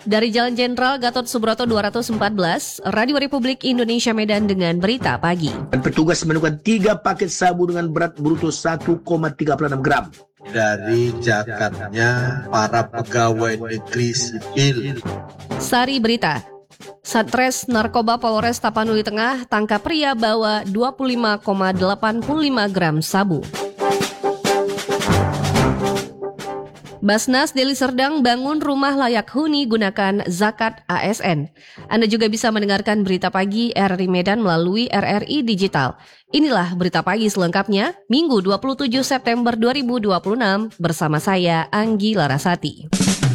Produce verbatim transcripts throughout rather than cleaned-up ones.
Dari Jalan Jenderal Gatot Subroto dua ratus empat belas, Radio Republik Indonesia Medan dengan berita pagi. Dan petugas menemukan tiga paket sabu dengan berat bruto satu koma tiga enam gram. Dari jakatnya para pegawai negeri sipil. Sari berita. Satres Narkoba Polres Tapanuli Tengah tangkap pria bawa dua puluh lima koma delapan lima gram sabu. Basnas Deli Serdang bangun rumah layak huni gunakan zakat A S N. Anda juga bisa mendengarkan berita pagi R R I Medan melalui R R I Digital. Inilah berita pagi selengkapnya, Minggu dua puluh tujuh September dua ribu dua puluh enam bersama saya Anggi Larasati.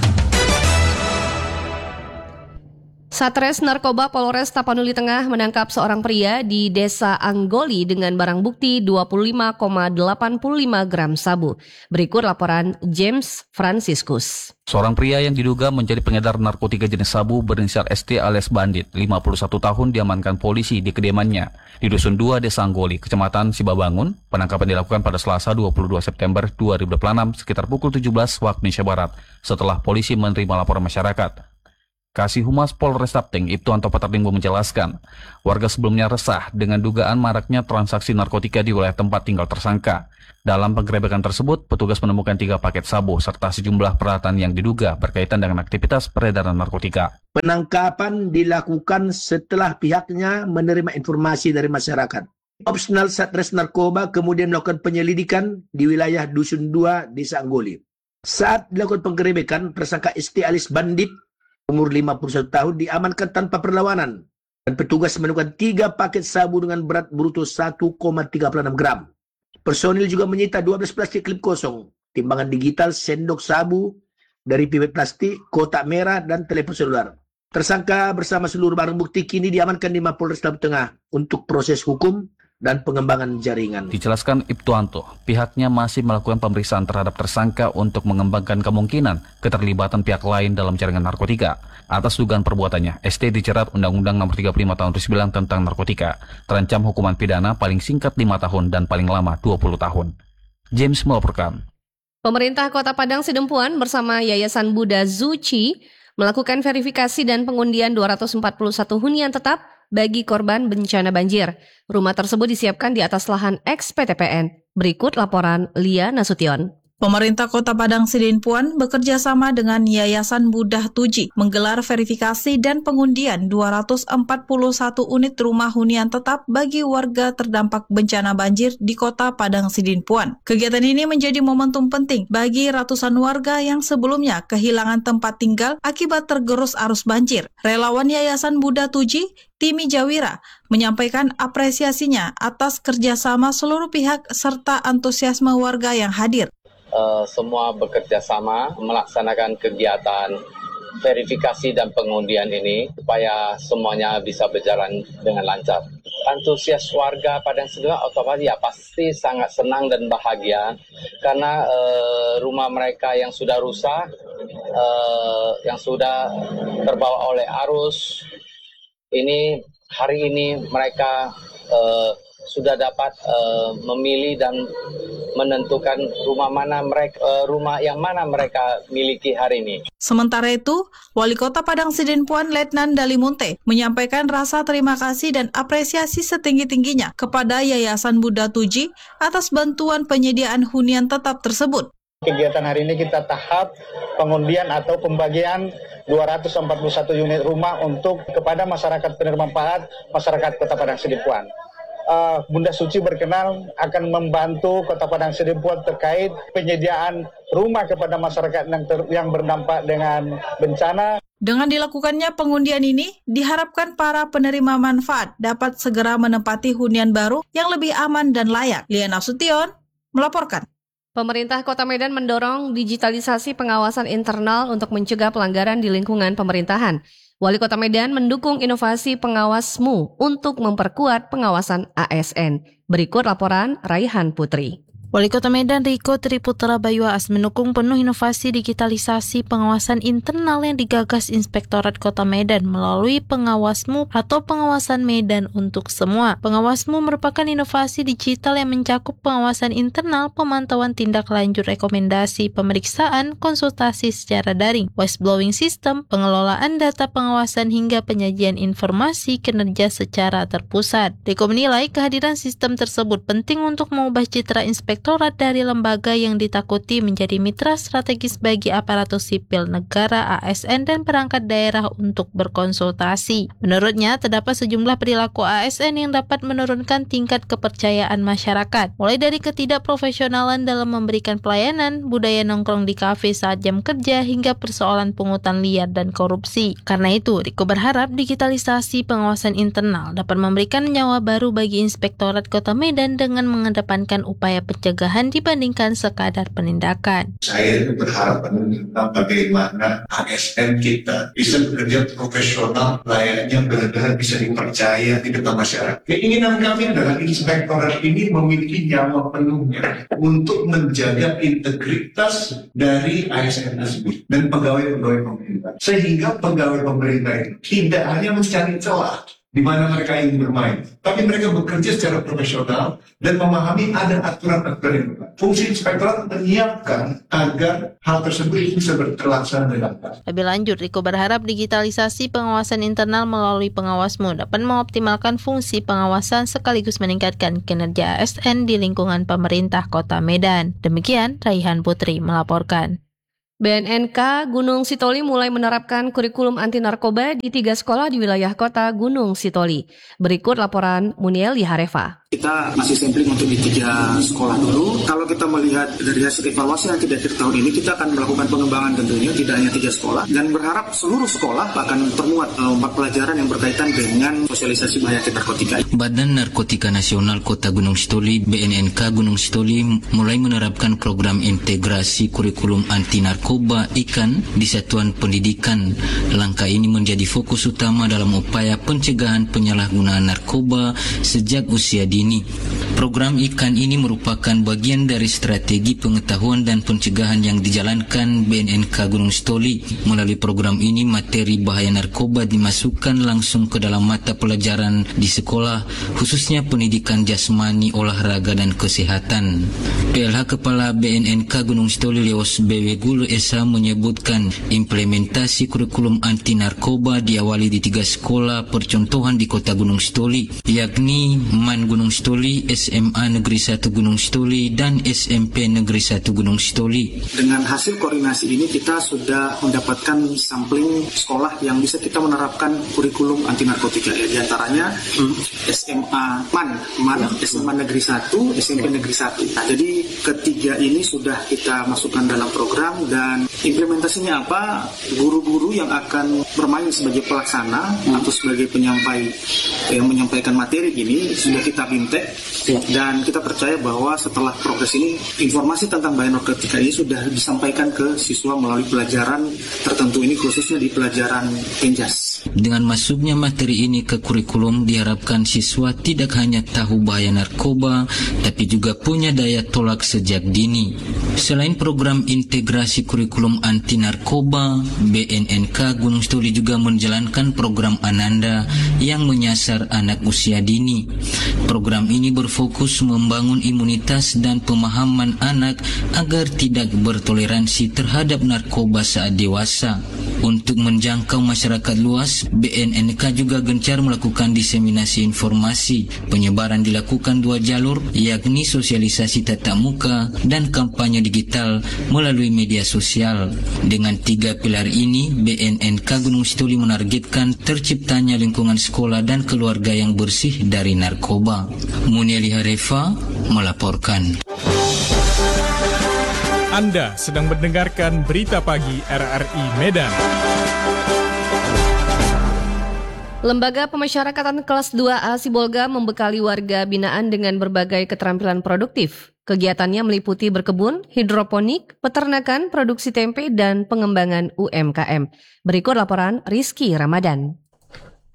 Satres Narkoba Polres Tapanuli Tengah menangkap seorang pria di Desa Anggoli dengan barang bukti dua puluh lima koma delapan lima gram sabu. Berikut laporan James Franciscus. Seorang pria yang diduga menjadi pengedar narkotika jenis sabu berinisial S T alias Bandit, lima puluh satu tahun, diamankan polisi di kediamannya di Dusun dua Desa Anggoli, Kecamatan Sibabangun. Penangkapan dilakukan pada Selasa dua puluh dua September dua ribu dua puluh enam sekitar pukul tujuh belas waktu Indonesia Barat setelah polisi menerima laporan masyarakat. Kasih Humas Polres Tapting, Ibtuanto Patarlinggo menjelaskan, warga sebelumnya resah dengan dugaan maraknya transaksi narkotika di wilayah tempat tinggal tersangka. Dalam penggerebekan tersebut, petugas menemukan tiga paket sabu serta sejumlah peralatan yang diduga berkaitan dengan aktivitas peredaran narkotika. Penangkapan dilakukan setelah pihaknya menerima informasi dari masyarakat. Opsional Satres Narkoba kemudian melakukan penyelidikan di wilayah Dusun dua Desa Anggoli. Saat dilakukan penggerebekan, tersangka S T alias Bandit umur lima puluh satu tahun diamankan tanpa perlawanan dan petugas menemukan tiga paket sabu dengan berat bruto satu koma tiga enam gram. Personil juga menyita dua belas plastik klip kosong, timbangan digital, sendok sabu dari pipet plastik, kotak merah, dan telepon seluler. Tersangka bersama seluruh barang bukti kini diamankan di Mapolres Lampung Tengah untuk proses hukum dan pengembangan jaringan. Dijelaskan Ibtuanto, pihaknya masih melakukan pemeriksaan terhadap tersangka untuk mengembangkan kemungkinan keterlibatan pihak lain dalam jaringan narkotika. Atas dugaan perbuatannya, S T dijerat Undang-Undang Nomor tiga puluh lima Tahun dua ribu sembilan tentang narkotika, terancam hukuman pidana paling singkat lima tahun dan paling lama dua puluh tahun. James melaporkan. Pemerintah Kota Padang Sidempuan bersama Yayasan Buddha Zuci melakukan verifikasi dan pengundian dua ratus empat puluh satu hunian tetap bagi korban bencana banjir. Rumah tersebut disiapkan di atas lahan eks P T P N. Berikut laporan Lia Nasution. Pemerintah Kota Padang Sidempuan bekerja sama dengan Yayasan Buddha Tuji menggelar verifikasi dan pengundian dua ratus empat puluh satu unit rumah hunian tetap bagi warga terdampak bencana banjir di Kota Padang Sidempuan. Kegiatan ini menjadi momentum penting bagi ratusan warga yang sebelumnya kehilangan tempat tinggal akibat tergerus arus banjir. Relawan Yayasan Buddha Tuji, Timi Jawira, menyampaikan apresiasinya atas kerjasama seluruh pihak serta antusiasme warga yang hadir. Uh, semua bekerja sama melaksanakan kegiatan verifikasi dan pengundian ini supaya semuanya bisa berjalan dengan lancar. Antusias warga Padang Sidempuan otomatis ya pasti sangat senang dan bahagia karena uh, rumah mereka yang sudah rusak, uh, yang sudah terbawa oleh arus, ini hari ini mereka uh, sudah dapat uh, memilih dan menentukan rumah mana mereka uh, rumah yang mana mereka miliki hari ini. Sementara itu, Wali Kota Padang Sidempuan Letnan Dalimunte menyampaikan rasa terima kasih dan apresiasi setinggi-tingginya kepada Yayasan Buddha Tuji atas bantuan penyediaan hunian tetap tersebut. Kegiatan hari ini kita tahap pengundian atau pembagian dua ratus empat puluh satu unit rumah untuk kepada masyarakat penerima manfaat masyarakat Kota Padang Sidempuan. Uh, Bunda Suci berkenan akan membantu Kota Padang Sidempuan terkait penyediaan rumah kepada masyarakat yang, ter- yang berdampak dengan bencana. Dengan dilakukannya pengundian ini, diharapkan para penerima manfaat dapat segera menempati hunian baru yang lebih aman dan layak. Lia Nasution melaporkan. Pemerintah Kota Medan mendorong digitalisasi pengawasan internal untuk mencegah pelanggaran di lingkungan pemerintahan. Wali Kota Medan mendukung inovasi pengawas M U untuk memperkuat pengawasan A S N. Berikut laporan Raihan Putri. Wali Kota Medan Riko Triputra Bayuas mendukung penuh inovasi digitalisasi pengawasan internal yang digagas Inspektorat Kota Medan melalui Pengawasmu atau Pengawasan Medan untuk Semua. Pengawasmu merupakan inovasi digital yang mencakup pengawasan internal, pemantauan tindak lanjut rekomendasi, pemeriksaan, konsultasi secara daring, whistleblowing system, pengelolaan data pengawasan hingga penyajian informasi kinerja secara terpusat. Riko menilai kehadiran sistem tersebut penting untuk mengubah citra inspektorat dari lembaga yang ditakuti menjadi mitra strategis bagi aparatus sipil negara, A S N, dan perangkat daerah untuk berkonsultasi. Menurutnya, terdapat sejumlah perilaku A S N yang dapat menurunkan tingkat kepercayaan masyarakat, mulai dari ketidakprofesionalan dalam memberikan pelayanan, budaya nongkrong di kafe saat jam kerja, hingga persoalan pungutan liar dan korupsi. Karena itu, Riko berharap digitalisasi pengawasan internal dapat memberikan nyawa baru bagi Inspektorat Kota Medan dengan mengedepankan upaya pencegahan dibandingkan sekadar penindakan. Saya itu berharap tentang bagaimana A S N kita bisa bekerja profesional, layaknya benar-benar bisa dipercaya di depan masyarakat. Keinginan kami adalah inspektorat ini memiliki nyawa penuhnya untuk menjaga integritas dari A S N tersebut dan pegawai-pegawai pemerintah. Sehingga pegawai pemerintah itu tidak hanya mencari celah di mana mereka ingin bermain, tapi mereka bekerja secara profesional dan memahami ada aturan-aturan yang berlaku. Fungsi inspektorat menyiapkan agar hal tersebut bisa terlaksana dengan baik. Lebih lanjut, Riko berharap digitalisasi pengawasan internal melalui Pengawasmu dapat mengoptimalkan fungsi pengawasan sekaligus meningkatkan kinerja A S N di lingkungan pemerintah Kota Medan. Demikian, Raihan Putri melaporkan. B N N K Gunung Sitoli mulai menerapkan kurikulum anti narkoba di tiga sekolah di wilayah kota Gunung Sitoli. Berikut laporan Munieli Harefa. Kita masih sampling untuk di tiga sekolah dulu. Kalau kita melihat dari hasil evaluasi nanti di akhir tahun ini, kita akan melakukan pengembangan tentunya, tidak hanya tiga sekolah. Dan berharap seluruh sekolah akan termuat empat pelajaran yang berkaitan dengan sosialisasi bahaya narkotika. Badan Narkotika Nasional Kota Gunung Sitoli B N N K Gunung Sitoli mulai menerapkan program integrasi kurikulum anti narkoba I K A N di satuan pendidikan. Langkah ini menjadi fokus utama dalam upaya pencegahan penyalahgunaan narkoba sejak usia dini. Program I K A N ini merupakan bagian dari strategi pengetahuan dan pencegahan yang dijalankan B N N K Gunung Sitoli. Melalui program ini, materi bahaya narkoba dimasukkan langsung ke dalam mata pelajaran di sekolah, khususnya pendidikan jasmani, olahraga, dan kesehatan. P L H Kepala B N N K Gunung Sitoli Leos B W Gulu Esa menyebutkan implementasi kurikulum anti narkoba diawali di tiga sekolah percontohan di Kota Gunung Sitoli, yakni Man Gunung Sitoli, S M A Negeri satu Gunung Sitoli, dan S M P Negeri satu Gunung Sitoli. Dengan hasil koordinasi ini, kita sudah mendapatkan sampling sekolah yang bisa kita menerapkan kurikulum anti narkotika. Ya, di antaranya hmm. S M A Man, Man S M A Negeri satu, S M P Negeri satu. Nah, jadi ketiga ini sudah kita masukkan dalam program, dan implementasinya apa? Guru-guru yang akan bermain sebagai pelaksana hmm. atau sebagai penyampai yang menyampaikan materi ini sudah kita bintek, dan kita percaya bahwa setelah progres ini, informasi tentang bahaya narkotika ini sudah disampaikan ke siswa melalui pelajaran tertentu ini, khususnya di pelajaran Penjas. Dengan masuknya materi ini ke kurikulum, diharapkan siswa tidak hanya tahu bahaya narkoba, tapi juga punya daya tolak sejak dini. Selain program integrasi kurikulum anti narkoba, B N N K Gunung Sitoli juga menjalankan program Ananda yang menyasar anak usia dini. Program ini berfokus membangun imunitas dan pemahaman anak agar tidak bertoleransi terhadap narkoba saat dewasa. Untuk menjangkau masyarakat luas, B N N K juga gencar melakukan diseminasi informasi. Penyebaran dilakukan dua jalur, yakni sosialisasi tatap muka dan kampanye digital melalui media sosial. Dengan tiga pilar ini, B N N K Gunung Sitoli menargetkan terciptanya lingkungan sekolah dan keluarga yang bersih dari narkoba. Munieli Harefa melaporkan. Anda sedang mendengarkan berita pagi R R I Medan. Lembaga Pemasyarakatan Kelas dua A Sibolga membekali warga binaan dengan berbagai keterampilan produktif. Kegiatannya meliputi berkebun, hidroponik, peternakan, produksi tempe, dan pengembangan U M K M. Berikut laporan Rizky Ramadan.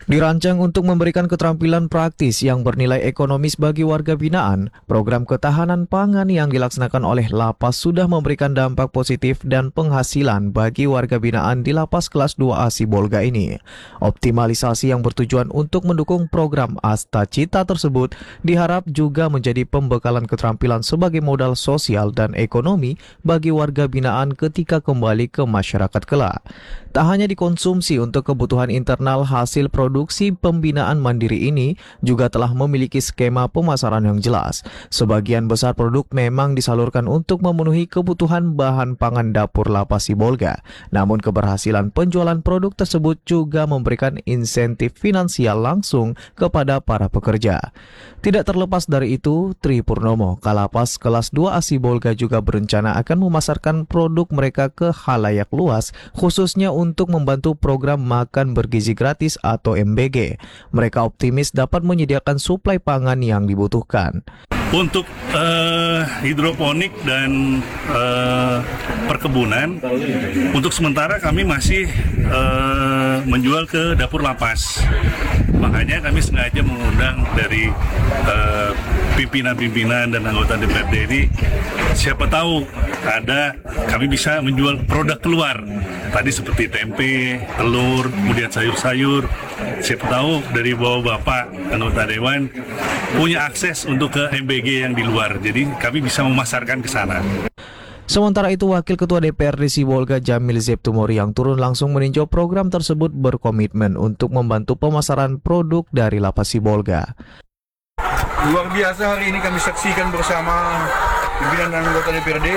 Dirancang untuk memberikan keterampilan praktis yang bernilai ekonomis bagi warga binaan, program ketahanan pangan yang dilaksanakan oleh Lapas sudah memberikan dampak positif dan penghasilan bagi warga binaan di Lapas kelas dua A Sibolga ini. Optimalisasi yang bertujuan untuk mendukung program Asta Cita tersebut diharap juga menjadi pembekalan keterampilan sebagai modal sosial dan ekonomi bagi warga binaan ketika kembali ke masyarakat kelak. Tak hanya dikonsumsi untuk kebutuhan internal, hasil produksi pembinaan mandiri ini juga telah memiliki skema pemasaran yang jelas. Sebagian besar produk memang disalurkan untuk memenuhi kebutuhan bahan pangan dapur Lapas Sibolga. Namun keberhasilan penjualan produk tersebut juga memberikan insentif finansial langsung kepada para pekerja. Tidak terlepas dari itu, Tri Purnomo, Kalapas kelas dua A Sibolga juga berencana akan memasarkan produk mereka ke khalayak luas, khususnya untuk membantu program makan bergizi gratis atau M B G. Mereka optimis dapat menyediakan suplai pangan yang dibutuhkan. Untuk uh, hidroponik dan uh, perkebunan, untuk sementara kami masih uh, menjual ke dapur lapas. Makanya kami sengaja mengundang dari uh, pimpinan-pimpinan dan anggota D P R D ini. Siapa tahu ada kami bisa menjual produk keluar. Tadi seperti tempe, telur, kemudian sayur-sayur. Siapa tahu dari bapak-bapak anggota dewan punya akses untuk ke M B G yang di luar. Jadi kami bisa memasarkan ke sana. Sementara itu, Wakil Ketua D P R D Sibolga Jamil Zeptumori yang turun langsung meninjau program tersebut berkomitmen untuk membantu pemasaran produk dari Lapas Sibolga. Luar biasa hari ini kami saksikan bersama pimpinan dan anggota D P R D.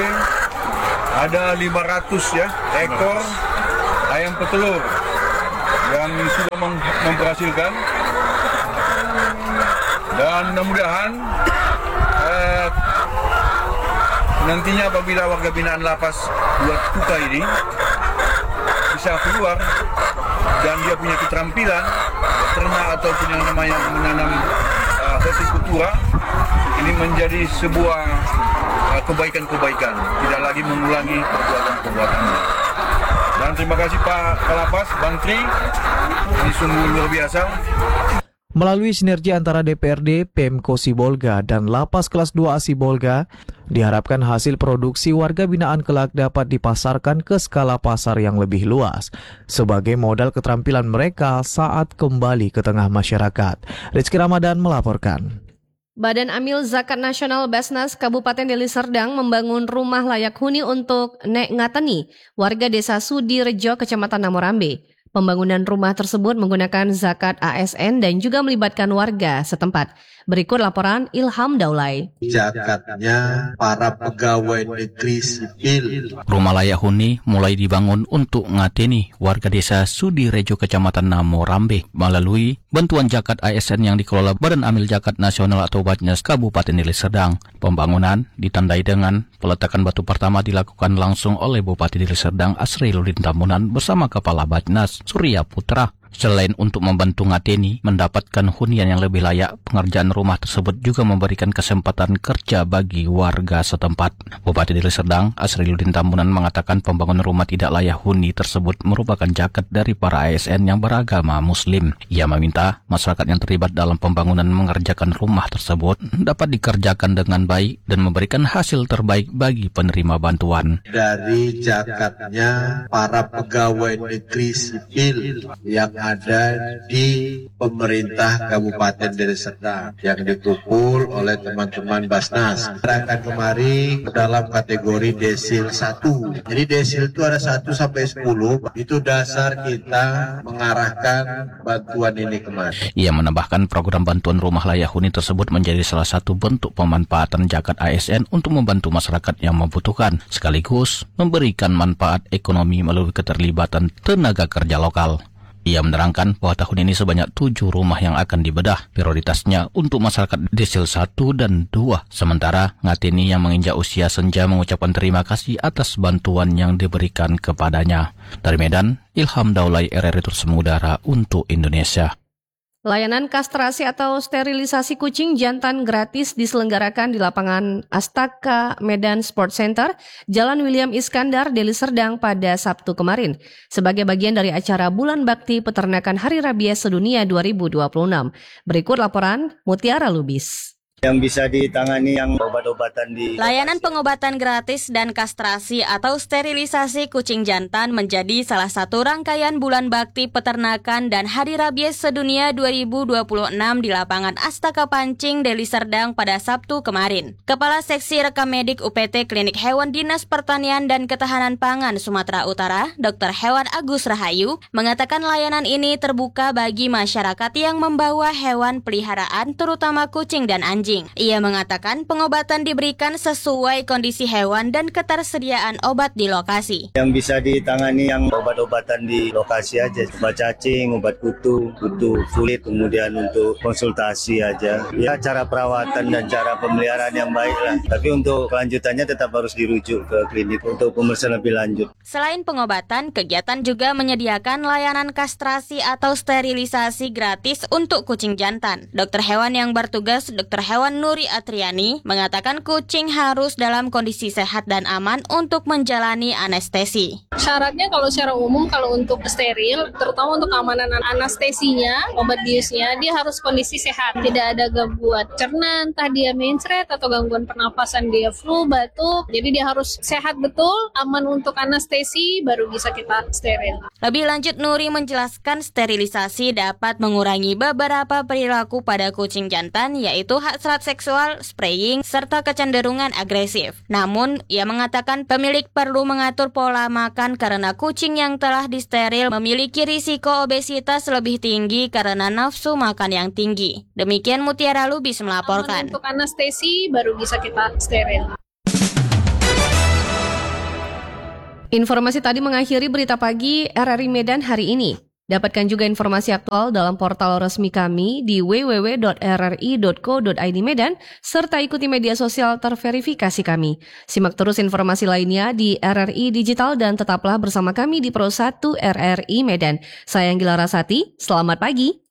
Ada lima ratus ya ekor ayam petelur yang sudah mem- memberhasilkan. Dan mudah-mudahan eh, nantinya apabila warga binaan Lapas dua Tuka ini bisa keluar dan dia punya keterampilan ternak ataupun yang namanya menanam uh, hortikultura, ini menjadi sebuah uh, kebaikan-kebaikan, tidak lagi mengulangi perbuatan-perbuatan. Dan terima kasih Pak Kalapas, Bang Tri, ini sungguh luar biasa. Melalui sinergi antara D P R D, Pemko Sibolga, dan Lapas kelas dua A Sibolga, diharapkan hasil produksi warga binaan kelak dapat dipasarkan ke skala pasar yang lebih luas, sebagai modal keterampilan mereka saat kembali ke tengah masyarakat. Rizky Ramadan melaporkan. Badan Amil Zakat Nasional Basnas Kabupaten Deli Serdang membangun rumah layak huni untuk Nek Ngateni, warga desa Sudirejo, Kecamatan Namorambe. Pembangunan rumah tersebut menggunakan zakat A S N dan juga melibatkan warga setempat. Berikut laporan Ilham Daulay. Zakatnya para pegawai negeri sipil. Rumah layak huni mulai dibangun untuk ngateni warga desa Sudirejo, Kecamatan Namorambe melalui bantuan zakat A S N yang dikelola Badan Amil Zakat Nasional atau Basnas Kabupaten Deli Serdang. Pembangunan ditandai dengan peletakan batu pertama dilakukan langsung oleh Bupati Deli Serdang Asriluddin Tambunan bersama Kepala Basnas Surya Putra. Selain untuk membantu ngateni mendapatkan hunian yang lebih layak, pengerjaan rumah tersebut juga memberikan kesempatan kerja bagi warga setempat. Bupati Deli Serdang Asriluddin Tambunan mengatakan pembangunan rumah tidak layak huni tersebut merupakan zakat dari para A S N yang beragama Muslim. Ia meminta masyarakat yang terlibat dalam pembangunan mengerjakan rumah tersebut dapat dikerjakan dengan baik dan memberikan hasil terbaik bagi penerima bantuan. Dari zakatnya para pegawai negeri sipil yang ada di pemerintah Kabupaten Deli Serdang yang dikumpul oleh teman-teman Basnas. Akan kemari dalam kategori desil satu. Jadi desil itu ada satu sampai sepuluh. Itu dasar kita mengarahkan bantuan ini kemari. Ia menambahkan program bantuan rumah layak huni tersebut menjadi salah satu bentuk pemanfaatan zakat A S N untuk membantu masyarakat yang membutuhkan, sekaligus memberikan manfaat ekonomi melalui keterlibatan tenaga kerja lokal. Ia menerangkan bahwa tahun ini sebanyak tujuh rumah yang akan dibedah, prioritasnya untuk masyarakat desil satu dan dua. Sementara ngateni yang menginjak usia senja mengucapkan terima kasih atas bantuan yang diberikan kepadanya. Dari Medan, Ilham Daulay, R R I Terus Mengudara untuk Indonesia. Layanan kastrasi atau sterilisasi kucing jantan gratis diselenggarakan di lapangan Astaka Medan Sport Center, Jalan William Iskandar, Deli Serdang pada Sabtu kemarin, sebagai bagian dari acara Bulan Bakti Peternakan Hari Rabies Sedunia dua ribu dua puluh enam. Berikut laporan Mutiara Lubis. Yang bisa ditangani yang obat-obatan di... Layanan pengobatan gratis dan kastrasi atau sterilisasi kucing jantan menjadi salah satu rangkaian Bulan Bakti Peternakan dan Hari Rabies Sedunia dua ribu dua puluh enam di lapangan Astaka Pancing, Deli Serdang pada Sabtu kemarin. Kepala Seksi Rekam Medik U P T Klinik Hewan Dinas Pertanian dan Ketahanan Pangan Sumatera Utara, Dokter Hewan Agus Rahayu, mengatakan layanan ini terbuka bagi masyarakat yang membawa hewan peliharaan terutama kucing dan anjing. Ia mengatakan pengobatan diberikan sesuai kondisi hewan dan ketersediaan obat di lokasi. Yang bisa ditangani yang obat-obatan di lokasi aja, obat cacing, obat kutu, kutu kulit, kemudian untuk konsultasi aja. Ya cara perawatan dan cara pemeliharaan yang baik lah. Tapi untuk kelanjutannya tetap harus dirujuk ke klinik untuk pemeriksaan lebih lanjut. Selain pengobatan, kegiatan juga menyediakan layanan kastrasi atau sterilisasi gratis untuk kucing jantan. Dokter hewan yang bertugas, Dokter Hewan Nuri Atriani, mengatakan kucing harus dalam kondisi sehat dan aman untuk menjalani anestesi. Syaratnya kalau secara umum kalau untuk steril, terutama untuk keamanan anestesinya, obat biusnya, dia harus kondisi sehat, tidak ada gangguan cerna, entah dia mencret atau gangguan pernapasan, dia flu, batuk. Jadi dia harus sehat betul, aman untuk anestesi, baru bisa kita steril. Lebih lanjut, Nuri menjelaskan sterilisasi dapat mengurangi beberapa perilaku pada kucing jantan, yaitu hasrat seksual, spraying, serta kecenderungan agresif. Namun, ia mengatakan pemilik perlu mengatur pola makan karena kucing yang telah disteril memiliki risiko obesitas lebih tinggi karena nafsu makan yang tinggi. Demikian Mutiara Lubis melaporkan. Untuk anestesi baru bisa kita steril. Informasi tadi mengakhiri berita pagi R R I Medan hari ini. Dapatkan juga informasi aktual dalam portal resmi kami di w w w dot r r i dot co dot i d Medan serta ikuti media sosial terverifikasi kami. Simak terus informasi lainnya di R R I Digital dan tetaplah bersama kami di Pro satu R R I Medan. Saya Anggila Rasati, selamat pagi.